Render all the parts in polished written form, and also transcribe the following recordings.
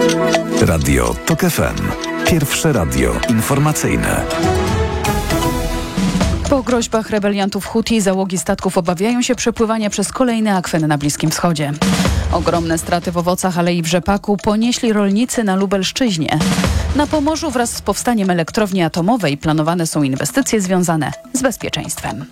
Radio TOK FM. Pierwsze radio informacyjne. Po groźbach rebeliantów Huti załogi statków obawiają się przepływania przez kolejny akwen na Bliskim Wschodzie. Ogromne straty w owocach, ale i w rzepaku ponieśli rolnicy na Lubelszczyźnie. Na Pomorzu wraz z powstaniem elektrowni atomowej planowane są inwestycje związane z bezpieczeństwem.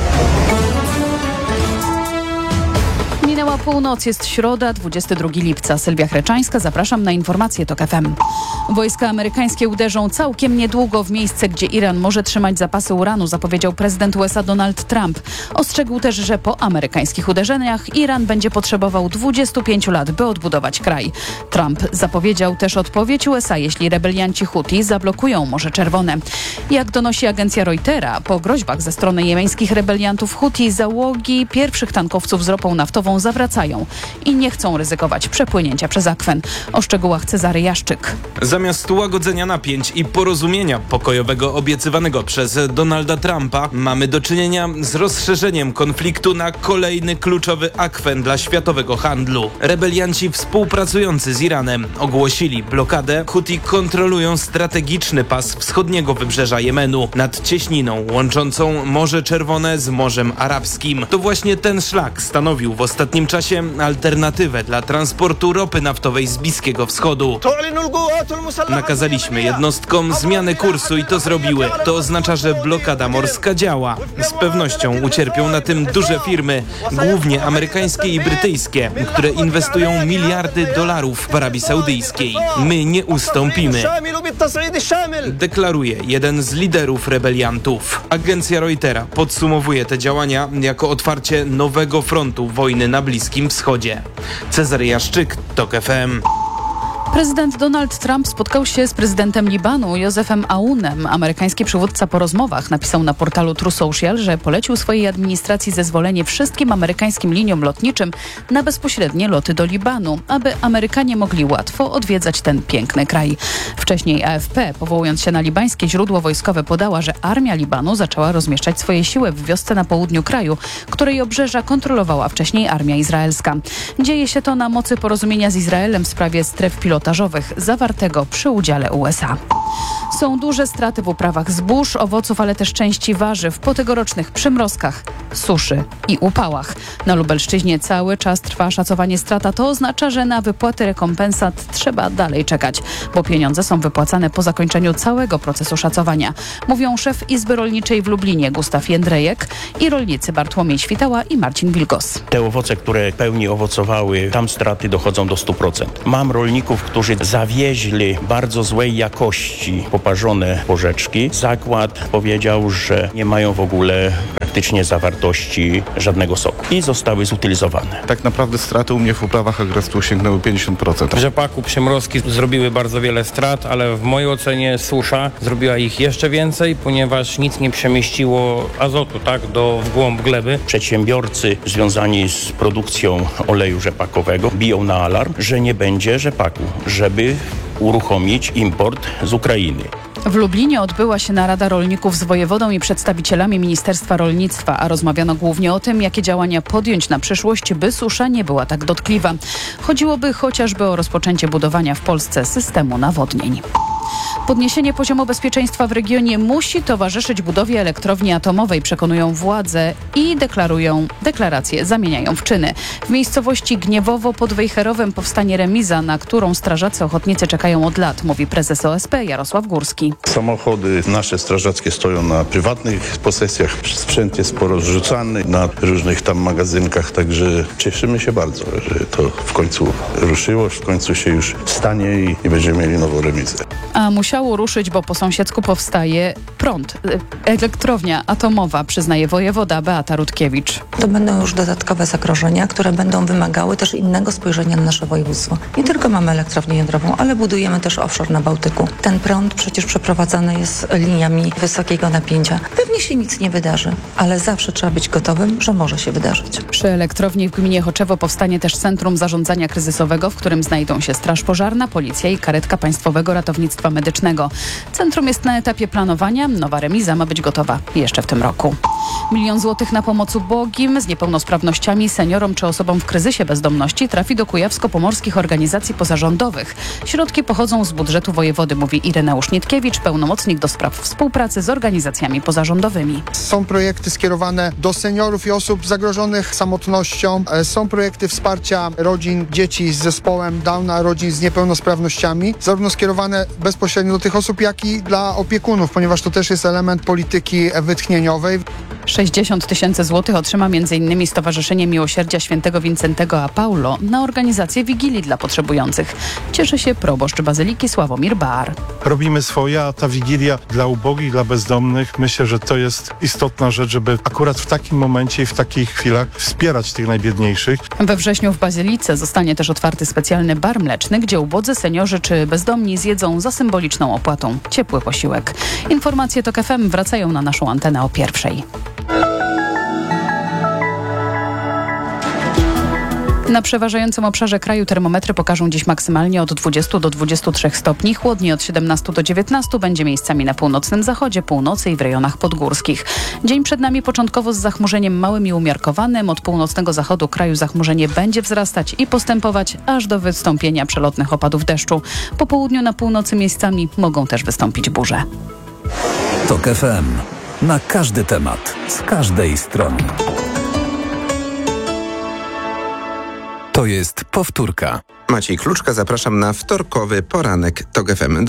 Minęła północ, jest środa, 22 lipca. Sylwia Chreczańska, zapraszam na informacje TOK FM. Wojska amerykańskie uderzą całkiem niedługo w miejsce, gdzie Iran może trzymać zapasy uranu, zapowiedział prezydent USA Donald Trump. Ostrzegł też, że po amerykańskich uderzeniach Iran będzie potrzebował 25 lat, by odbudować kraj. Trump zapowiedział też odpowiedź USA, jeśli rebelianci Huti zablokują Morze Czerwone. Jak donosi agencja Reutera, po groźbach ze strony jemeńskich rebeliantów Huti załogi pierwszych tankowców z ropą naftową zawracają i nie chcą ryzykować przepłynięcia przez akwen. O szczegółach Cezary Jaszczyk. Zamiast łagodzenia napięć i porozumienia pokojowego obiecywanego przez Donalda Trumpa, mamy do czynienia z rozszerzeniem konfliktu na kolejny kluczowy akwen dla światowego handlu. Rebelianci współpracujący z Iranem ogłosili blokadę. Huti kontrolują strategiczny pas wschodniego wybrzeża Jemenu nad cieśniną łączącą Morze Czerwone z Morzem Arabskim. To właśnie ten szlak stanowił w ostatnim czasie alternatywę dla transportu ropy naftowej z Bliskiego Wschodu. Nakazaliśmy jednostkom zmianę kursu i to zrobiły. To oznacza, że blokada morska działa. Z pewnością ucierpią na tym duże firmy, głównie amerykańskie i brytyjskie, które inwestują miliardy dolarów w Arabii Saudyjskiej. My nie ustąpimy, deklaruje jeden z liderów rebeliantów. Agencja Reutera podsumowuje te działania jako otwarcie nowego frontu wojny na Bliskim Wschodzie. Cezary Jaszczyk, TOK FM. Prezydent Donald Trump spotkał się z prezydentem Libanu Józefem Aounem. Amerykański przywódca po rozmowach napisał na portalu True Social, że polecił swojej administracji zezwolenie wszystkim amerykańskim liniom lotniczym na bezpośrednie loty do Libanu, aby Amerykanie mogli łatwo odwiedzać ten piękny kraj. Wcześniej AFP, powołując się na libańskie źródło wojskowe, podała, że armia Libanu zaczęła rozmieszczać swoje siły w wiosce na południu kraju, której obrzeża kontrolowała wcześniej armia izraelska. Dzieje się to na mocy porozumienia z Izraelem w sprawie stref pilotażowych zawartego przy udziale USA. Są duże straty w uprawach zbóż, owoców, ale też części warzyw po tegorocznych przymrozkach, suszy i upałach. Na Lubelszczyźnie cały czas trwa szacowanie strat, a to oznacza, że na wypłaty rekompensat trzeba dalej czekać, bo pieniądze są wypłacane po zakończeniu całego procesu szacowania. Mówią szef Izby Rolniczej w Lublinie Gustaw Jędrejek i rolnicy Bartłomiej Świtała i Marcin Wilgos. Te owoce, które w pełni owocowały, tam straty dochodzą do 100%. Mam rolników, którzy zawieźli bardzo złej jakości poparzone porzeczki. Zakład powiedział, że nie mają w ogóle praktycznie zawartości żadnego soku i zostały zutylizowane. Tak naprawdę straty u mnie w uprawach agrestu sięgnęły 50%. W rzepaku przymrozki zrobiły bardzo wiele strat, ale w mojej ocenie susza zrobiła ich jeszcze więcej, ponieważ nic nie przemieściło azotu w głąb gleby. Przedsiębiorcy związani z produkcją oleju rzepakowego biją na alarm, że nie będzie rzepaku, żeby uruchomić import z Ukrainy. W Lublinie odbyła się narada rolników z wojewodą i przedstawicielami Ministerstwa Rolnictwa, a rozmawiano głównie o tym, jakie działania podjąć na przyszłość, by susza nie była tak dotkliwa. Chodziłoby chociażby o rozpoczęcie budowania w Polsce systemu nawodnień. Podniesienie poziomu bezpieczeństwa w regionie musi towarzyszyć budowie elektrowni atomowej, przekonują władze i deklaracje zamieniają w czyny. W miejscowości Gniewowo pod Wejherowem powstanie remiza, na którą strażacy ochotnicy czekają od lat, mówi prezes OSP Jarosław Górski. Samochody nasze strażackie stoją na prywatnych posesjach, sprzęt jest porozrzucany na różnych tam magazynkach, także cieszymy się bardzo, że to w końcu ruszyło, w końcu się już stanie i będziemy mieli nową remizę. A musiało ruszyć, bo po sąsiedzku powstaje elektrownia atomowa, przyznaje wojewoda Beata Rutkiewicz. To będą już dodatkowe zagrożenia, które będą wymagały też innego spojrzenia na nasze województwo. Nie tylko mamy elektrownię jądrową, ale budujemy też offshore na Bałtyku. Ten prąd przecież przeprowadzany jest liniami wysokiego napięcia. Pewnie się nic nie wydarzy, ale zawsze trzeba być gotowym, że może się wydarzyć. Przy elektrowni w gminie Choczewo powstanie też Centrum Zarządzania Kryzysowego, w którym znajdą się Straż Pożarna, Policja i karetka Państwowego Ratownictwa ratownictwa medycznego. Centrum jest na etapie planowania. Nowa remiza ma być gotowa jeszcze w tym roku. 1 000 000 złotych na pomoc ubogim, z niepełnosprawnościami, seniorom czy osobom w kryzysie bezdomności trafi do kujawsko-pomorskich organizacji pozarządowych. Środki pochodzą z budżetu wojewody, mówi Ireneusz Nietkiewicz, pełnomocnik do spraw współpracy z organizacjami pozarządowymi. Są projekty skierowane do seniorów i osób zagrożonych samotnością. Są projekty wsparcia rodzin, dzieci z zespołem Downa, rodzin z niepełnosprawnościami, zarówno skierowane bezpośrednio do tych osób, jak i dla opiekunów, ponieważ to też jest element polityki wytchnieniowej. 60 000 złotych otrzyma m.in. Stowarzyszenie Miłosierdzia Świętego Wincentego a Paulo na organizację Wigilii dla potrzebujących. Cieszy się proboszcz Bazyliki Sławomir Bar. Robimy swoje, a ta Wigilia dla ubogich, dla bezdomnych, myślę, że to jest istotna rzecz, żeby akurat w takim momencie i w takich chwilach wspierać tych najbiedniejszych. We wrześniu w Bazylice zostanie też otwarty specjalny bar mleczny, gdzie ubodzy, seniorzy czy bezdomni zjedzą za symboliczną opłatą ciepły posiłek. Informacje TOK FM wracają na naszą antenę o 1:00. Na przeważającym obszarze kraju termometry pokażą dziś maksymalnie od 20 do 23 stopni, chłodniej od 17 do 19 będzie miejscami na północnym zachodzie, północy i w rejonach podgórskich. Dzień przed nami początkowo z zachmurzeniem małym i umiarkowanym. Od północnego zachodu kraju zachmurzenie będzie wzrastać i postępować aż do wystąpienia przelotnych opadów deszczu. Po południu na północy miejscami mogą też wystąpić burze. TOK FM. Na każdy temat, z każdej strony. To jest powtórka. Maciej Kluczka, zapraszam na wtorkowy poranek TOK FM,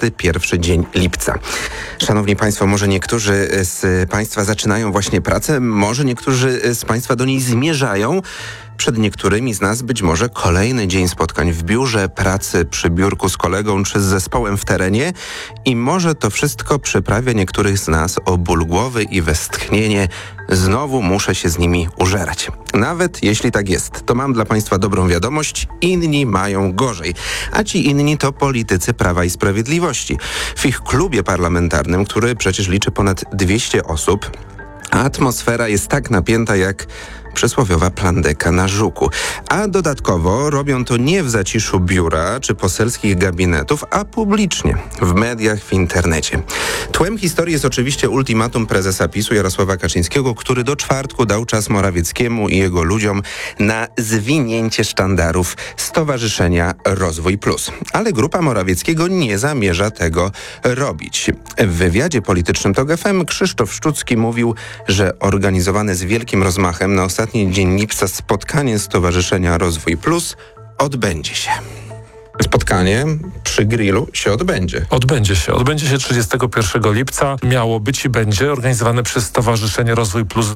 21 dzień lipca. Szanowni Państwo, może niektórzy z Państwa zaczynają właśnie pracę, może niektórzy z Państwa do niej zmierzają. Przed niektórymi z nas być może kolejny dzień spotkań w biurze, pracy przy biurku z kolegą czy z zespołem w terenie i może to wszystko przyprawia niektórych z nas o ból głowy i westchnienie. Znowu muszę się z nimi użerać. Nawet jeśli tak jest, to mam dla Państwa dobrą wiadomość. Inni mają gorzej. A ci inni to politycy Prawa i Sprawiedliwości. W ich klubie parlamentarnym, który przecież liczy ponad 200 osób, atmosfera jest tak napięta jak przysłowiowa plandeka na żuku. A dodatkowo robią to nie w zaciszu biura czy poselskich gabinetów, a publicznie, w mediach, w internecie. Tłem historii jest oczywiście ultimatum prezesa PiS-u Jarosława Kaczyńskiego, który do czwartku dał czas Morawieckiemu i jego ludziom na zwinięcie sztandarów Stowarzyszenia Rozwój Plus. Ale grupa Morawieckiego nie zamierza tego robić. W wywiadzie politycznym TOK FM Krzysztof Szczucki mówił, że organizowane z wielkim rozmachem na ostatni dzień lipca spotkanie Stowarzyszenia Rozwój Plus odbędzie się. Spotkanie przy grillu się odbędzie. Odbędzie się 31 lipca. Miało być i będzie organizowane przez Stowarzyszenie Rozwój Plus.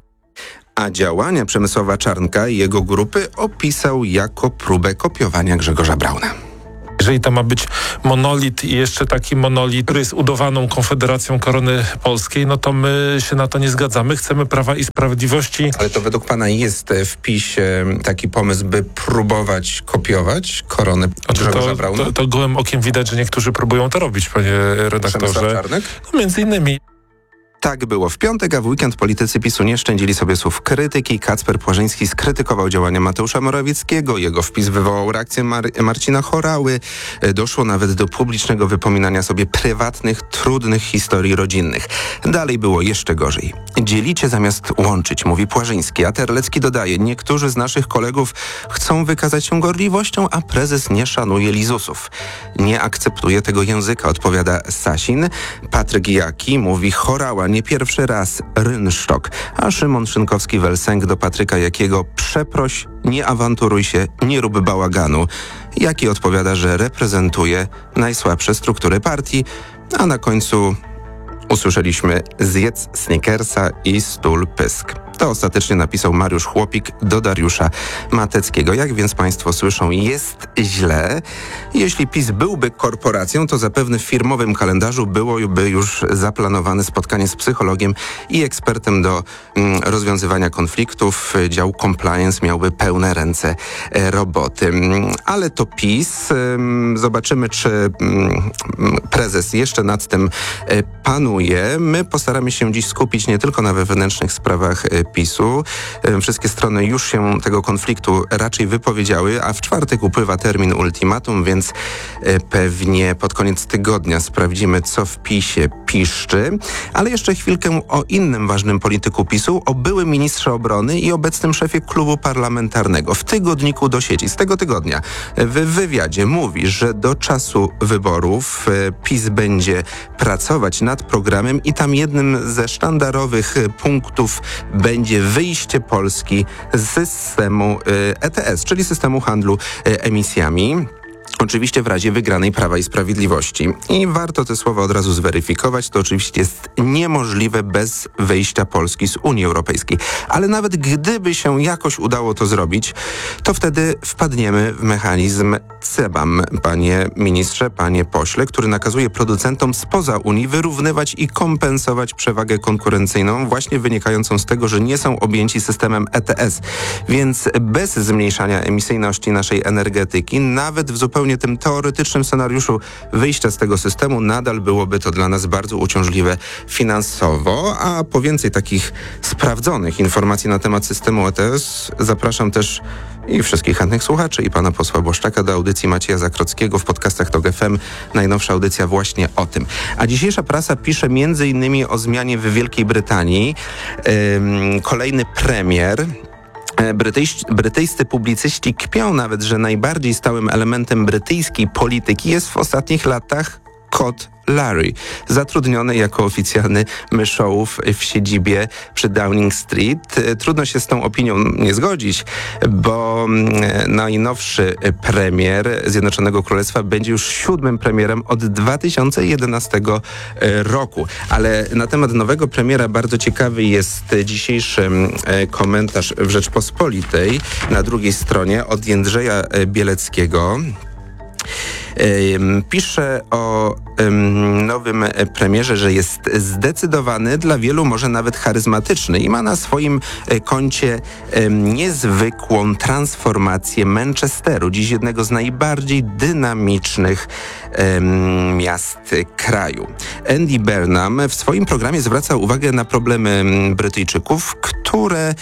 A działania Przemysława Czarnka i jego grupy opisał jako próbę kopiowania Grzegorza Brauna. Jeżeli to ma być monolit i jeszcze taki monolit, który jest udawaną Konfederacją Korony Polskiej, no to my się na to nie zgadzamy. Chcemy Prawa i Sprawiedliwości. Ale to według pana jest w PiS-ie taki pomysł, by próbować kopiować koronę Grzegorza Brauna? To gołym okiem widać, że niektórzy próbują to robić, panie redaktorze. Przemysław Czarnek? No, między innymi. Tak było w piątek, a w weekend politycy PiS-u nie szczędzili sobie słów krytyki. Kacper Płażyński skrytykował działania Mateusza Morawieckiego. Jego wpis wywołał reakcję Marcina Horały. Doszło nawet do publicznego wypominania sobie prywatnych, trudnych historii rodzinnych. Dalej było jeszcze gorzej. Dzielicie zamiast łączyć, mówi Płażyński. A Terlecki dodaje, niektórzy z naszych kolegów chcą wykazać się gorliwością, a prezes nie szanuje lizusów. Nie akceptuje tego języka, odpowiada Sasin. Patryk Jaki mówi, Horała nie pierwszy raz, rynsztok. A Szymon Szynkowski-Welsenk do Patryka Jakiego, przeproś, nie awanturuj się, nie rób bałaganu. Jaki odpowiada, że reprezentuje najsłabsze struktury partii, a na końcu usłyszeliśmy zjedz Snickersa i stul pysk. To ostatecznie napisał Mariusz Chłopik do Dariusza Mateckiego. Jak więc Państwo słyszą, jest źle. Jeśli PiS byłby korporacją, to zapewne w firmowym kalendarzu byłoby już zaplanowane spotkanie z psychologiem i ekspertem do rozwiązywania konfliktów. Dział compliance miałby pełne ręce roboty. Ale to PiS. Zobaczymy, czy prezes jeszcze nad tym panuje. My postaramy się dziś skupić nie tylko na wewnętrznych sprawach PiS-u. Wszystkie strony już się tego konfliktu raczej wypowiedziały, a w czwartek upływa termin ultimatum, więc pewnie pod koniec tygodnia sprawdzimy, co w PiS-ie piszczy. Ale jeszcze chwilkę o innym ważnym polityku PiS-u, o byłym ministrze obrony i obecnym szefie klubu parlamentarnego. W tygodniku do sieci z tego tygodnia w wywiadzie mówi, że do czasu wyborów PiS będzie pracować nad programem i tam jednym ze sztandarowych punktów będzie wyjście Polski z systemu ETS, czyli systemu handlu emisjami. Oczywiście w razie wygranej Prawa i Sprawiedliwości. I warto te słowa od razu zweryfikować. To oczywiście jest niemożliwe bez wyjścia Polski z Unii Europejskiej. Ale nawet gdyby się jakoś udało to zrobić, to wtedy wpadniemy w mechanizm CBAM, panie ministrze, panie pośle, który nakazuje producentom spoza Unii wyrównywać i kompensować przewagę konkurencyjną właśnie wynikającą z tego, że nie są objęci systemem ETS. Więc bez zmniejszania emisyjności naszej energetyki, nawet w zupełnie tym teoretycznym scenariuszu wyjścia z tego systemu, nadal byłoby to dla nas bardzo uciążliwe finansowo, a po więcej takich sprawdzonych informacji na temat systemu ETS zapraszam też i wszystkich chętnych słuchaczy i pana posła Błaszczaka do audycji Macieja Zakrockiego w podcastach TOG FM. Najnowsza audycja właśnie o tym. A dzisiejsza prasa pisze m.in. o zmianie w Wielkiej Brytanii. Kolejny premier. Brytyjscy publicyści kpią nawet, że najbardziej stałym elementem brytyjskiej polityki jest w ostatnich latach kot Larry, zatrudniony jako oficjalny myszołów w siedzibie przy Downing Street. Trudno się z tą opinią nie zgodzić, bo najnowszy premier Zjednoczonego Królestwa będzie już 7. premierem od 2011 roku. Ale na temat nowego premiera bardzo ciekawy jest dzisiejszy komentarz w Rzeczpospolitej na drugiej stronie od Jędrzeja Bieleckiego. Pisze o nowym premierze, że jest zdecydowany, dla wielu może nawet charyzmatyczny i ma na swoim koncie niezwykłą transformację Manchesteru, dziś jednego z najbardziej dynamicznych miast kraju. Andy Burnham w swoim programie zwraca uwagę na problemy Brytyjczyków, które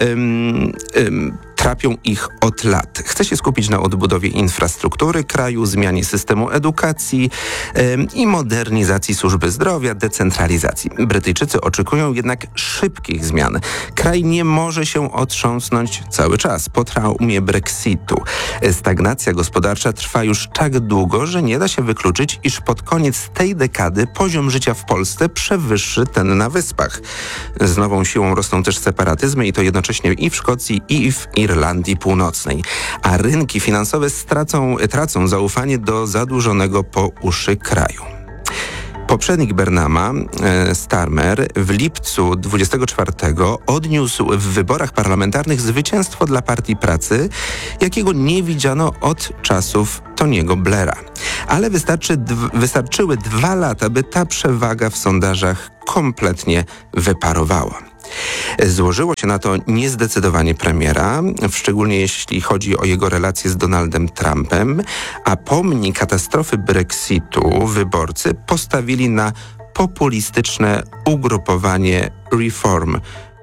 trapią ich od lat. Chce się skupić na odbudowie infrastruktury kraju, zmianie systemu edukacji i modernizacji służby zdrowia, decentralizacji. Brytyjczycy oczekują jednak szybkich zmian. Kraj nie może się otrząsnąć cały czas po traumie Brexitu. Stagnacja gospodarcza trwa już tak długo, że nie da się wykluczyć, iż pod koniec tej dekady poziom życia w Polsce przewyższy ten na Wyspach. Z nową siłą rosną też separatyzmy i to jednocześnie i w Szkocji, i w Irlandii Północnej. A rynki finansowe tracą zaufanie do zadłużonego po uszy kraju. Poprzednik Burnhama, Starmer, w lipcu 24 odniósł w wyborach parlamentarnych zwycięstwo dla Partii Pracy, jakiego nie widziano od czasów Tony'ego Blaira. Ale wystarczyły 2 lata, by ta przewaga w sondażach kompletnie wyparowała. Złożyło się na to niezdecydowanie premiera, szczególnie jeśli chodzi o jego relacje z Donaldem Trumpem, a pomni katastrofy Brexitu wyborcy postawili na populistyczne ugrupowanie Reform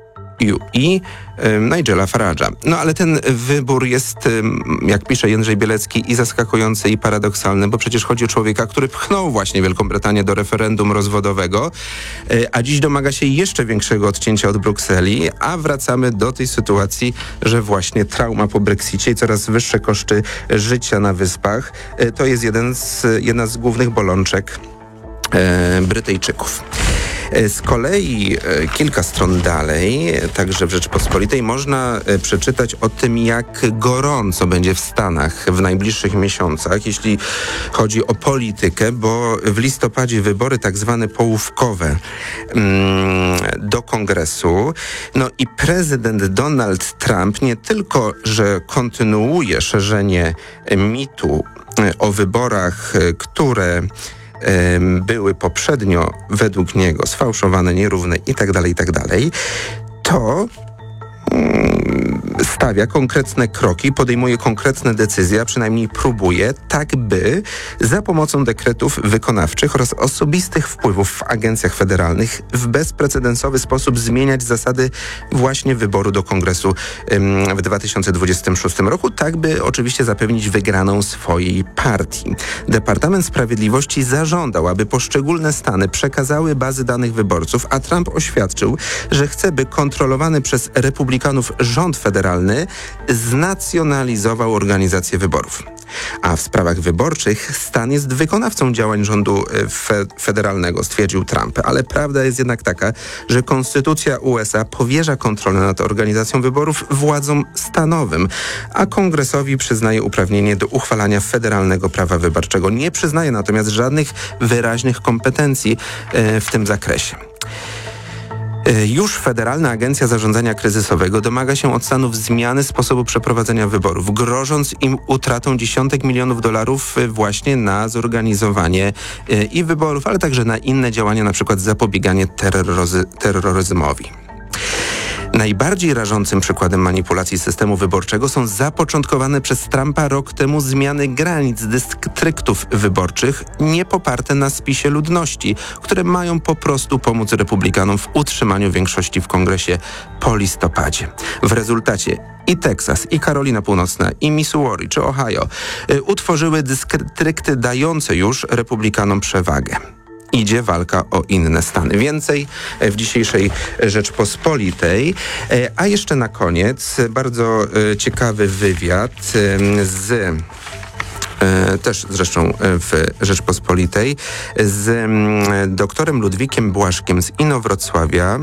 i Nigela Farage'a. No ale ten wybór jest, jak pisze Jędrzej Bielecki, i zaskakujący, i paradoksalny, bo przecież chodzi o człowieka, który pchnął właśnie Wielką Brytanię do referendum rozwodowego, a dziś domaga się jeszcze większego odcięcia od Brukseli, a wracamy do tej sytuacji, że właśnie trauma po Brexicie i coraz wyższe koszty życia na Wyspach to jest jedna z głównych bolączek Brytyjczyków. Z kolei kilka stron dalej, także w Rzeczpospolitej, można przeczytać o tym, jak gorąco będzie w Stanach w najbliższych miesiącach, jeśli chodzi o politykę, bo w listopadzie wybory tak zwane połówkowe do Kongresu. No i prezydent Donald Trump nie tylko, że kontynuuje szerzenie mitu o wyborach, które były poprzednio według niego sfałszowane, nierówne itd., to stawia konkretne kroki, podejmuje konkretne decyzje, a przynajmniej próbuje, tak by za pomocą dekretów wykonawczych oraz osobistych wpływów w agencjach federalnych w bezprecedensowy sposób zmieniać zasady właśnie wyboru do Kongresu w 2026 roku, tak by oczywiście zapewnić wygraną swojej partii. Departament Sprawiedliwości zażądał, aby poszczególne stany przekazały bazy danych wyborców, a Trump oświadczył, że chce, by kontrolowany przez republikanów rząd federalny znacjonalizował organizację wyborów. A w sprawach wyborczych stan jest wykonawcą działań rządu federalnego, stwierdził Trump. Ale prawda jest jednak taka, że Konstytucja USA powierza kontrolę nad organizacją wyborów władzom stanowym, a Kongresowi przyznaje uprawnienie do uchwalania federalnego prawa wyborczego. Nie przyznaje natomiast żadnych wyraźnych kompetencji w tym zakresie. Już Federalna Agencja Zarządzania Kryzysowego domaga się od Stanów zmiany sposobu przeprowadzenia wyborów, grożąc im utratą dziesiątek milionów dolarów właśnie na zorganizowanie i wyborów, ale także na inne działania, na przykład zapobieganie terroryzmowi. Najbardziej rażącym przykładem manipulacji systemu wyborczego są zapoczątkowane przez Trumpa rok temu zmiany granic dystryktów wyborczych nie poparte na spisie ludności, które mają po prostu pomóc republikanom w utrzymaniu większości w Kongresie po listopadzie. W rezultacie i Teksas, i Karolina Północna, i Missouri, czy Ohio utworzyły dystrykty dające już republikanom przewagę. Idzie walka o inne stany. Więcej w dzisiejszej Rzeczpospolitej. A jeszcze na koniec bardzo ciekawy wywiad też zresztą w Rzeczpospolitej z doktorem Ludwikiem Błaszkiem z Inowrocławia.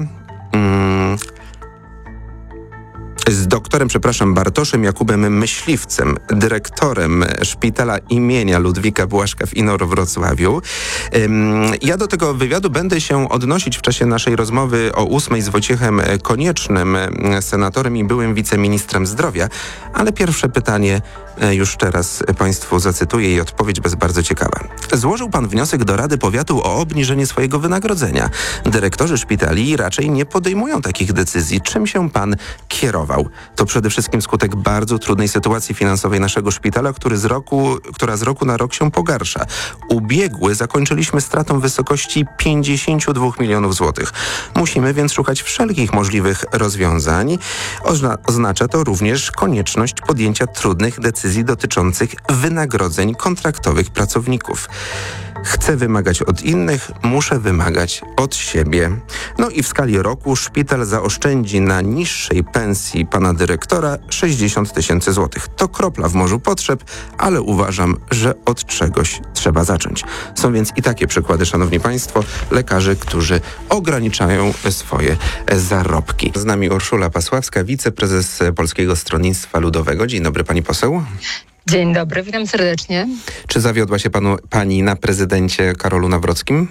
Bartoszem Jakubem Myśliwcem, dyrektorem szpitala imienia Ludwika Błaszka w Inowrocławiu. Ja do tego wywiadu będę się odnosić w czasie naszej rozmowy o 8 z Wojciechem Koniecznym, senatorem i byłym wiceministrem zdrowia, ale pierwsze pytanie już teraz Państwu zacytuję i odpowiedź bez bardzo ciekawa. Złożył Pan wniosek do Rady Powiatu o obniżenie swojego wynagrodzenia. Dyrektorzy szpitali raczej nie podejmują takich decyzji. Czym się Pan kierował? To przede wszystkim skutek bardzo trudnej sytuacji finansowej naszego szpitala, która z roku na rok się pogarsza. Ubiegły zakończyliśmy stratą w wysokości 52 milionów złotych. Musimy więc szukać wszelkich możliwych rozwiązań. Oznacza to również konieczność podjęcia trudnych decyzji dotyczących wynagrodzeń kontraktowych pracowników. Chcę wymagać od innych, muszę wymagać od siebie. No i w skali roku szpital zaoszczędzi na niższej pensji pana dyrektora 60 tysięcy złotych. To kropla w morzu potrzeb, ale uważam, że od czegoś trzeba zacząć. Są więc i takie przykłady, szanowni państwo, lekarzy, którzy ograniczają swoje zarobki. Z nami Urszula Pasławska, wiceprezes Polskiego Stronnictwa Ludowego. Dzień dobry, pani poseł. Dzień dobry, witam serdecznie. Czy zawiodła się pani na prezydencie Karolu Nawrockim?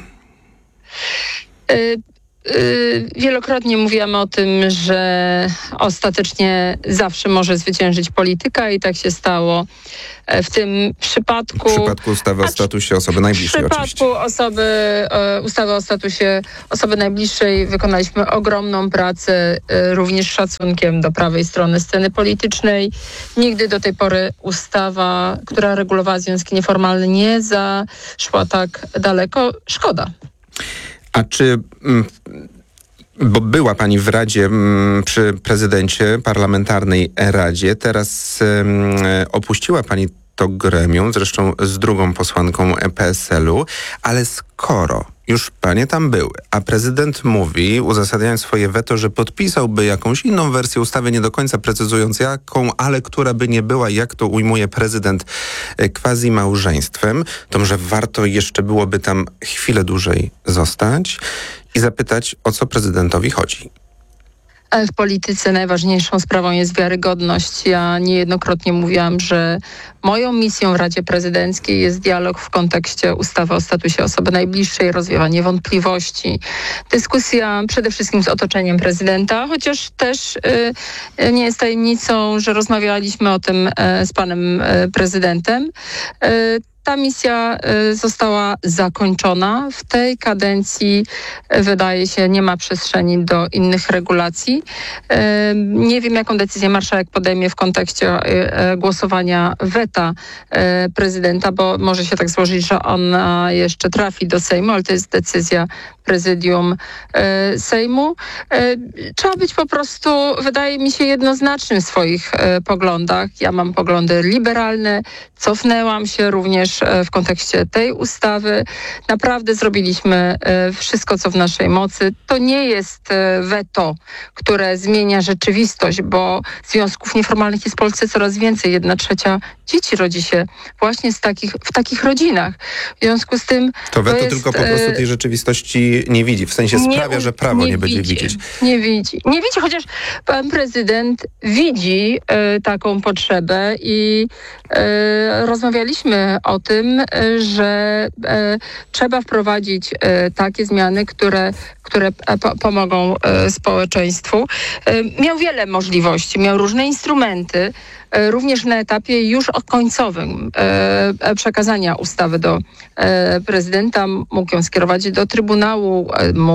Wielokrotnie mówiłam o tym, że ostatecznie zawsze może zwyciężyć polityka i tak się stało w tym przypadku. W przypadku ustawy o statusie osoby najbliższej oczywiście. W przypadku ustawy o statusie osoby najbliższej wykonaliśmy ogromną pracę, również szacunkiem do prawej strony sceny politycznej. Nigdy do tej pory ustawa, która regulowała związki nieformalne, nie zaszła tak daleko. Szkoda. A czy, bo była pani w Radzie przy prezydencie, parlamentarnej Radzie, teraz opuściła pani to gremium, zresztą z drugą posłanką PSL-u, ale skoro już panie tam były, a prezydent mówi, uzasadniając swoje weto, że podpisałby jakąś inną wersję ustawy, nie do końca precyzując jaką, ale która by nie była, jak to ujmuje prezydent, quasi-małżeństwem, to może warto jeszcze byłoby tam chwilę dłużej zostać i zapytać, o co prezydentowi chodzi. W polityce najważniejszą sprawą jest wiarygodność. Ja niejednokrotnie mówiłam, że moją misją w Radzie Prezydenckiej jest dialog w kontekście ustawy o statusie osoby najbliższej, rozwiewanie wątpliwości, dyskusja przede wszystkim z otoczeniem prezydenta, chociaż też nie jest tajemnicą, że rozmawialiśmy o tym z panem prezydentem. ta misja została zakończona. W tej kadencji wydaje się nie ma przestrzeni do innych regulacji. Nie wiem, jaką decyzję marszałek podejmie w kontekście głosowania weta prezydenta, bo może się tak złożyć, że ona jeszcze trafi do Sejmu, ale to jest decyzja prezydium Sejmu. Trzeba być po prostu, wydaje mi się, jednoznacznym w swoich poglądach. Ja mam poglądy liberalne, cofnęłam się również w kontekście tej ustawy. Naprawdę zrobiliśmy wszystko, co w naszej mocy. To nie jest weto, które zmienia rzeczywistość, bo związków nieformalnych jest w Polsce coraz więcej. 1/3 dzieci rodzi się właśnie w takich rodzinach. W związku z tym... To weto tylko po prostu tej rzeczywistości nie widzi. W sensie sprawia, że prawo nie będzie widzieć. Nie widzi, chociaż pan prezydent widzi taką potrzebę i rozmawialiśmy o tym, że trzeba wprowadzić takie zmiany, które pomogą społeczeństwu. Miał wiele możliwości, miał różne instrumenty, również na etapie już końcowym przekazania ustawy do prezydenta. Mógł ją skierować do Trybunału,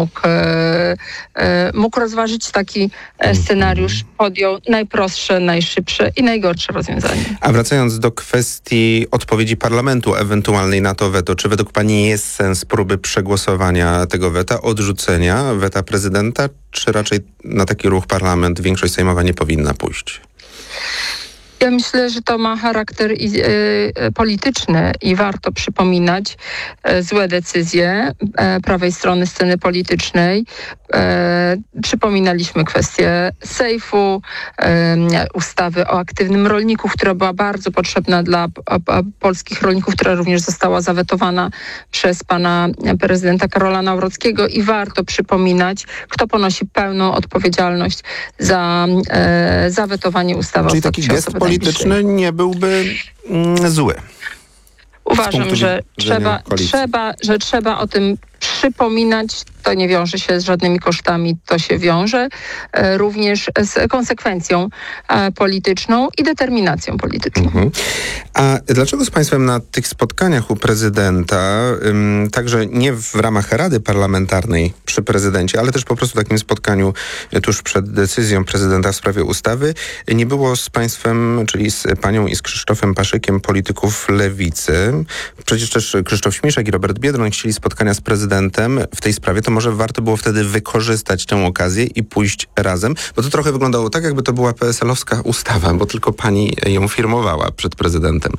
mógł rozważyć taki scenariusz, podjął najprostsze, najszybsze i najgorsze rozwiązanie. A wracając do kwestii odpowiedzi parlamentu ewentualnej na to weto, czy według pani jest sens próby przegłosowania tego weta, odrzucenia weta prezydenta, czy raczej na taki ruch parlament większość sejmowa nie powinna pójść? Ja myślę, że to ma charakter polityczny i warto przypominać złe decyzje prawej strony sceny politycznej. Przypominaliśmy kwestię sejfu, ustawy o aktywnym rolniku, która była bardzo potrzebna dla polskich rolników, która również została zawetowana przez pana prezydenta Karola Nawrockiego i warto przypominać, kto ponosi pełną odpowiedzialność za zawetowanie ustawy o statusie osoby najbliższej. Polityczny nie byłby zły. Uważam, że trzeba o tym przypominać. To nie wiąże się z żadnymi kosztami, to się wiąże również z konsekwencją polityczną i determinacją polityczną. A dlaczego z państwem na tych spotkaniach u prezydenta, także nie w ramach Rady Parlamentarnej przy prezydencie, ale też po prostu takim spotkaniu tuż przed decyzją prezydenta w sprawie ustawy, nie było z państwem, czyli z panią i z Krzysztofem Paszykiem, polityków lewicy? Przecież też Krzysztof Śmiszek i Robert Biedroń chcieli spotkania z prezydentem w tej sprawie. To może warto było wtedy wykorzystać tę okazję i pójść razem, bo to trochę wyglądało tak, jakby to była PSL-owska ustawa, bo tylko pani ją firmowała przed prezydentem.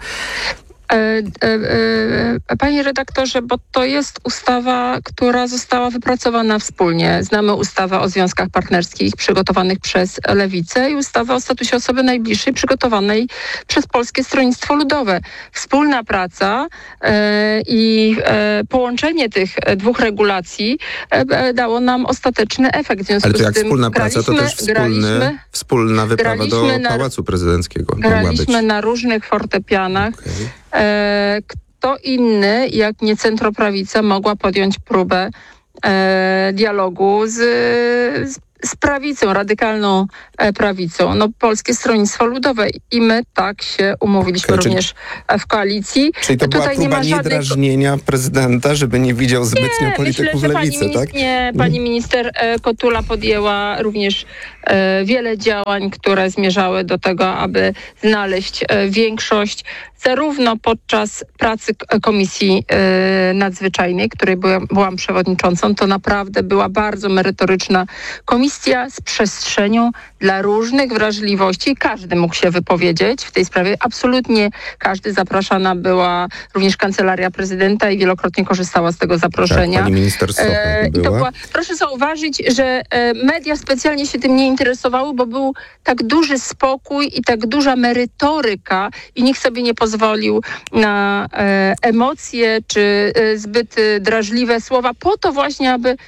Panie redaktorze, bo to jest ustawa, która została wypracowana wspólnie. Znamy ustawę o związkach partnerskich przygotowanych przez Lewicę i ustawę o statusie osoby najbliższej przygotowanej przez Polskie Stronnictwo Ludowe. Wspólna praca i połączenie tych dwóch regulacji dało nam ostateczny efekt. W związku Ale to jak z tym wspólna praca, to też wspólna wyprawa do Pałacu Prezydenckiego. Graliśmy na różnych fortepianach. Kto inny, jak nie centroprawica, mogła podjąć próbę dialogu z prawicą, radykalną prawicą. Polskie Stronnictwo Ludowe i my tak się umówiliśmy również w koalicji. Czyli to była próba niedrażnienia prezydenta, żeby nie widział zbytnio polityków myślę, że lewicy, tak? Pani minister Kotula podjęła również wiele działań, które zmierzały do tego, aby znaleźć większość zarówno podczas pracy Komisji Nadzwyczajnej, której byłam przewodniczącą. To naprawdę była bardzo merytoryczna komisja z przestrzenią dla różnych wrażliwości. Każdy mógł się wypowiedzieć w tej sprawie. Absolutnie każdy. Zapraszana była również Kancelaria Prezydenta i wielokrotnie korzystała z tego zaproszenia. Tak, pani minister była. Proszę zauważyć, że media specjalnie się tym nie interesowały, bo był tak duży spokój i tak duża merytoryka i nikt sobie nie pozwolił na emocje czy zbyt drażliwe słowa po to właśnie, aby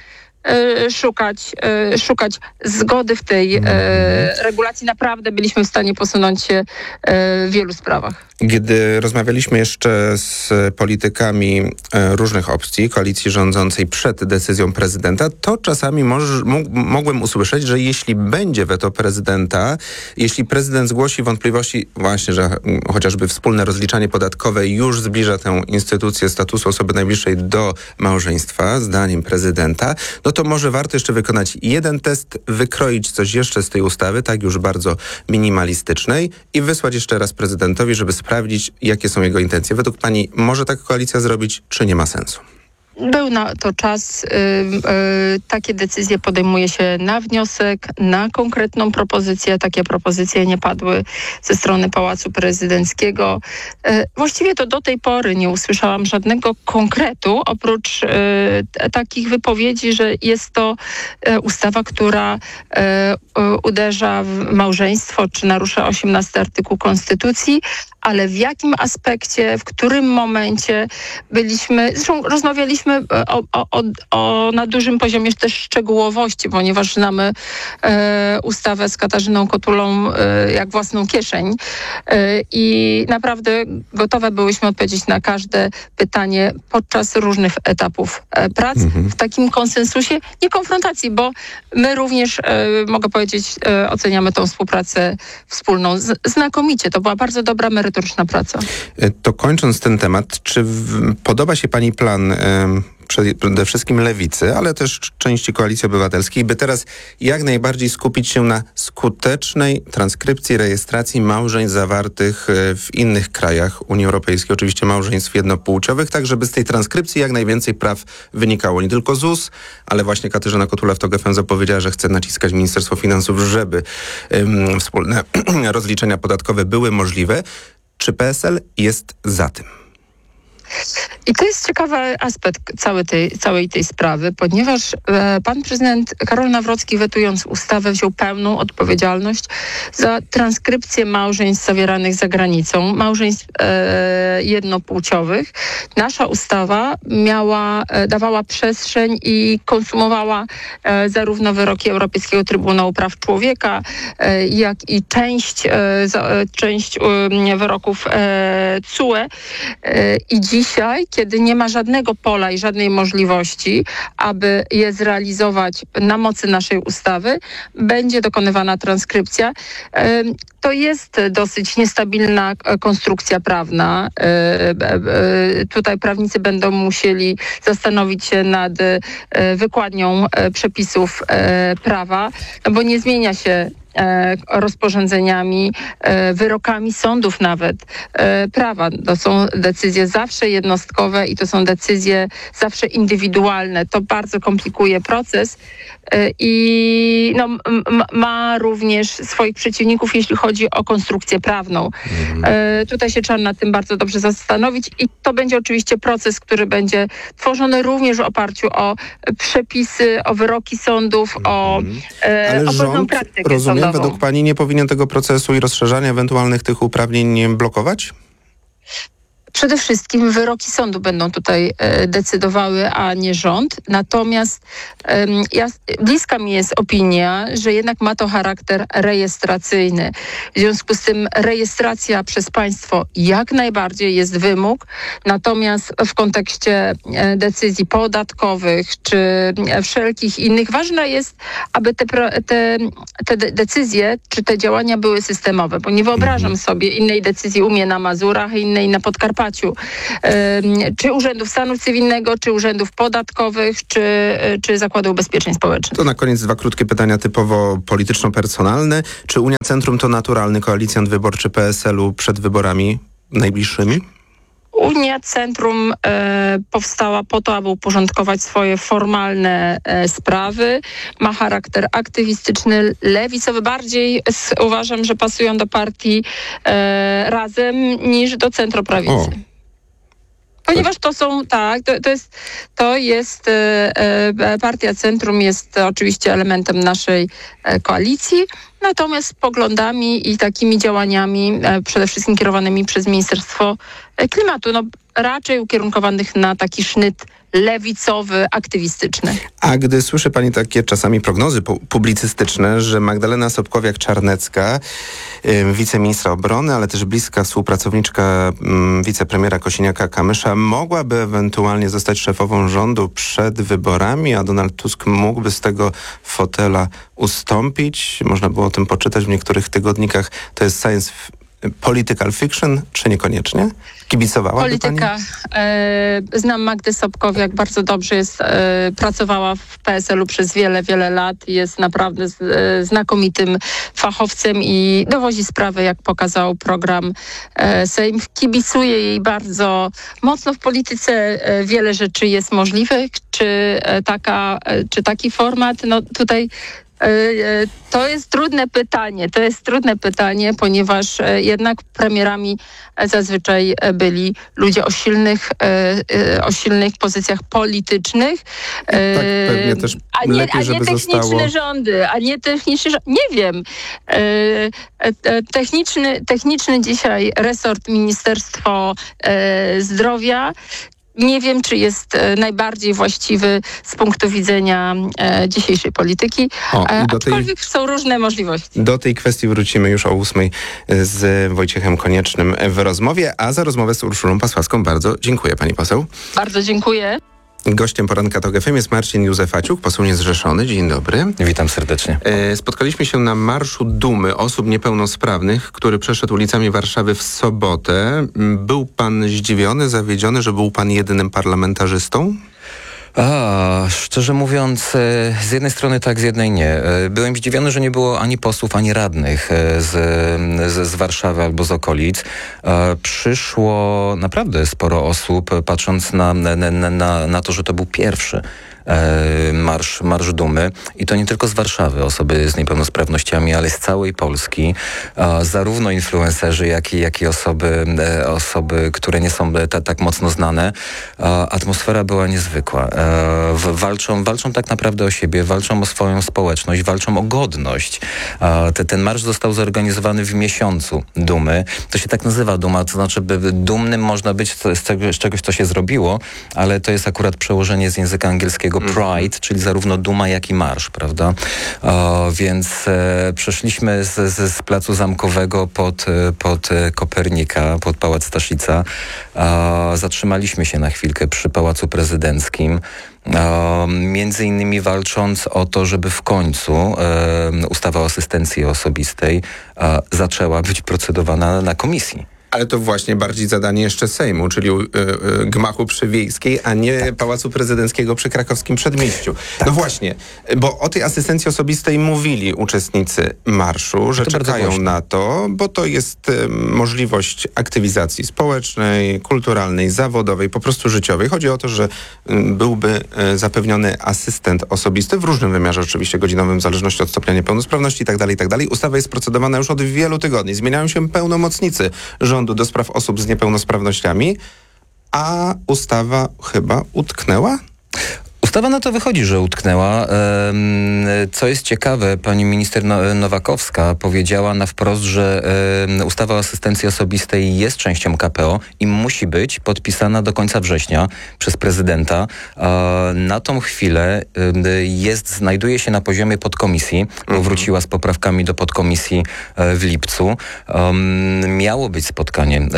szukać zgody w tej regulacji. Naprawdę byliśmy w stanie posunąć się w wielu sprawach. Kiedy rozmawialiśmy jeszcze z politykami różnych opcji, koalicji rządzącej przed decyzją prezydenta, to czasami mogłem usłyszeć, że jeśli będzie weto prezydenta, jeśli prezydent zgłosi wątpliwości właśnie, że chociażby wspólne rozliczanie podatkowe już zbliża tę instytucję statusu osoby najbliższej do małżeństwa, zdaniem prezydenta, no to może warto jeszcze wykonać jeden test, wykroić coś jeszcze z tej ustawy, tak już bardzo minimalistycznej i wysłać jeszcze raz prezydentowi, żeby sprawdzić, jakie są jego intencje. Według pani może tak koalicja zrobić, czy nie ma sensu? Był na to czas. Takie decyzje podejmuje się na wniosek, na konkretną propozycję. Takie propozycje nie padły ze strony Pałacu Prezydenckiego. Właściwie to do tej pory nie usłyszałam żadnego konkretu, oprócz takich wypowiedzi, że jest to ustawa, która uderza w małżeństwo, czy narusza 18 artykuł Konstytucji, ale w jakim aspekcie, w którym momencie zresztą rozmawialiśmy na dużym poziomie też szczegółowości, ponieważ znamy ustawę z Katarzyną Kotulą jak własną kieszeń i naprawdę gotowe byłyśmy odpowiedzieć na każde pytanie podczas różnych etapów prac w takim konsensusie, nie konfrontacji, bo my również, mogę powiedzieć, oceniamy tą współpracę wspólną znakomicie. To była bardzo dobra, merytoryczna praca. To kończąc ten temat, czy podoba się pani plan przede wszystkim Lewicy, ale też części Koalicji Obywatelskiej, by teraz jak najbardziej skupić się na skutecznej transkrypcji, rejestracji małżeństw zawartych w innych krajach Unii Europejskiej, oczywiście małżeństw jednopłciowych, tak żeby z tej transkrypcji jak najwięcej praw wynikało. Nie tylko ZUS, ale właśnie Katarzyna Kotula w TOK FM zapowiedziała, że chce naciskać Ministerstwo Finansów, żeby wspólne rozliczenia podatkowe były możliwe. Czy PSL jest za tym? I to jest ciekawy aspekt całej tej sprawy, ponieważ pan prezydent Karol Nawrocki, wetując ustawę, wziął pełną odpowiedzialność za transkrypcję małżeństw zawieranych za granicą, małżeństw jednopłciowych. Nasza ustawa dawała przestrzeń i konsumowała zarówno wyroki Europejskiego Trybunału Praw Człowieka, jak i część wyroków TSUE. I dzisiaj, kiedy nie ma żadnego pola i żadnej możliwości, aby je zrealizować na mocy naszej ustawy, będzie dokonywana transkrypcja. To jest dosyć niestabilna konstrukcja prawna. Tutaj prawnicy będą musieli zastanowić się nad wykładnią przepisów prawa, bo nie zmienia się rozporządzeniami, wyrokami sądów nawet prawa. To są decyzje zawsze jednostkowe i to są decyzje zawsze indywidualne. To bardzo komplikuje proces i ma również swoich przeciwników, jeśli chodzi o konstrukcję prawną. Tutaj się trzeba nad tym bardzo dobrze zastanowić i to będzie oczywiście proces, który będzie tworzony również w oparciu o przepisy, o wyroki sądów, o pewną praktykę rozumiem, sądową. według pani nie powinien tego procesu i rozszerzania ewentualnych tych uprawnień blokować? Przede wszystkim wyroki sądu będą tutaj decydowały, a nie rząd. Natomiast bliska mi jest opinia, że jednak ma to charakter rejestracyjny. W związku z tym rejestracja przez państwo jak najbardziej jest wymóg. Natomiast w kontekście decyzji podatkowych czy wszelkich innych ważne jest, aby te decyzje czy te działania były systemowe. Bo nie wyobrażam sobie innej decyzji u mnie na Mazurach, innej na Podkarpaciu. Czy Urzędów Stanu Cywilnego, czy Urzędów Podatkowych, czy Zakładu Ubezpieczeń Społecznych. To na koniec dwa krótkie pytania typowo polityczno-personalne. Czy Unia Centrum to naturalny koalicjant wyborczy PSL-u przed wyborami najbliższymi? Unia Centrum powstała po to, aby uporządkować swoje formalne sprawy. Ma charakter aktywistyczny, lewicowy. Bardziej uważam, że pasują do partii Razem niż do centroprawicy. Ponieważ to są, to jest partia Centrum jest oczywiście elementem naszej koalicji, natomiast z poglądami i takimi działaniami przede wszystkim kierowanymi przez Ministerstwo Klimatu, raczej ukierunkowanych na taki sznyt lewicowy, aktywistyczny. A gdy słyszy pani takie czasami prognozy publicystyczne, że Magdalena Sobkowiak-Czarnecka, wiceministra obrony, ale też bliska współpracowniczka wicepremiera Kosiniaka-Kamysza, mogłaby ewentualnie zostać szefową rządu przed wyborami, a Donald Tusk mógłby z tego fotela ustąpić? Można było o tym poczytać w niektórych tygodnikach. To jest science political fiction, czy niekoniecznie? Kibicowałaby pani? Znam Magdę Sobkowiak bardzo dobrze. Pracowała w PSL-u przez wiele, wiele lat. Jest naprawdę znakomitym fachowcem i dowodzi sprawę, jak pokazał program Sejm. Kibicuję jej bardzo mocno. W polityce wiele rzeczy jest możliwych. Czy taki format? No tutaj to jest trudne pytanie, ponieważ jednak premierami zazwyczaj byli ludzie o silnych pozycjach politycznych. Tak, pewnie też lepiej, żeby techniczne rządy, nie wiem. Techniczny dzisiaj resort Ministerstwo Zdrowia. Nie wiem, czy jest najbardziej właściwy z punktu widzenia dzisiejszej polityki, aczkolwiek są różne możliwości. Do tej kwestii wrócimy już o 8:00 z Wojciechem Koniecznym w rozmowie, a za rozmowę z Urszulą Pasławską bardzo dziękuję, pani poseł. Bardzo dziękuję. Gościem poranka TOG FM jest Marcin Józefaciuk, poseł niezrzeszony. Dzień dobry. Witam serdecznie. Spotkaliśmy się na Marszu Dumy Osób Niepełnosprawnych, który przeszedł ulicami Warszawy w sobotę. Był pan zdziwiony, zawiedziony, że był pan jedynym parlamentarzystą? Szczerze mówiąc, z jednej strony tak, z jednej nie. Byłem zdziwiony, że nie było ani posłów, ani radnych z Warszawy albo z okolic. Przyszło naprawdę sporo osób, patrząc na to, że to był pierwszy Marsz Dumy i to nie tylko z Warszawy, osoby z niepełnosprawnościami, ale z całej Polski, zarówno influencerzy, jak i osoby, które nie są tak mocno znane. Atmosfera była niezwykła. Walczą tak naprawdę o siebie, walczą o swoją społeczność, walczą o godność. Ten marsz został zorganizowany w miesiącu Dumy. To się tak nazywa Duma, to znaczy dumnym można być z czegoś, co się zrobiło, ale to jest akurat przełożenie z języka angielskiego Pride, czyli zarówno duma, jak i marsz, prawda? Więc przeszliśmy z Placu Zamkowego pod Kopernika, pod Pałac Staszica. Zatrzymaliśmy się na chwilkę przy Pałacu Prezydenckim. Między innymi walcząc o to, żeby w końcu ustawa o asystencji osobistej zaczęła być procedowana na komisji. Ale to właśnie bardziej zadanie jeszcze Sejmu, czyli gmachu przy Wiejskiej, a nie Pałacu Prezydenckiego przy Krakowskim Przedmieściu. Tak. No właśnie, bo o tej asystencji osobistej mówili uczestnicy marszu, że czekają na to, bo to jest możliwość aktywizacji społecznej, kulturalnej, zawodowej, po prostu życiowej. Chodzi o to, że byłby zapewniony asystent osobisty w różnym wymiarze, oczywiście godzinowym, w zależności od stopnia niepełnosprawności itd., itd. Ustawa jest procedowana już od wielu tygodni. Zmieniają się pełnomocnicy rządu do spraw osób z niepełnosprawnościami, a ustawa chyba utknęła? Ustawa na to wychodzi, że utknęła. Co jest ciekawe, pani minister Nowakowska powiedziała na wprost, że ustawa o asystencji osobistej jest częścią KPO i musi być podpisana do końca września przez prezydenta. Na tą chwilę znajduje się na poziomie podkomisji, bo wróciła z poprawkami do podkomisji w lipcu. Miało być spotkanie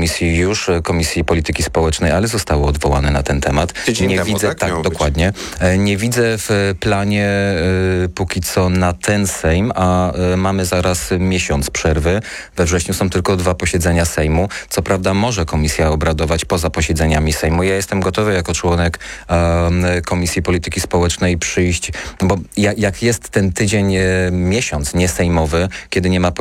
Komisji Polityki Społecznej, ale zostało odwołane na ten temat. Nie widzę, tak, dokładnie. Nie widzę w planie póki co na ten Sejm, a mamy zaraz miesiąc przerwy. We wrześniu są tylko 2 posiedzenia Sejmu. Co prawda może komisja obradować poza posiedzeniami Sejmu. Ja jestem gotowy jako członek Komisji Polityki Społecznej przyjść, bo jak jest ten tydzień, miesiąc niesejmowy, kiedy nie ma